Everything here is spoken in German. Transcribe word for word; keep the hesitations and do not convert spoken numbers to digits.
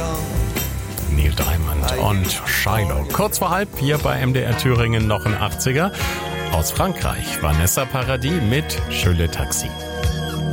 Neil Diamond und Shiloh. Kurz vor halb hier bei M D R Thüringen noch ein achtziger. Aus Frankreich, Vanessa Paradis mit Je le Taxi.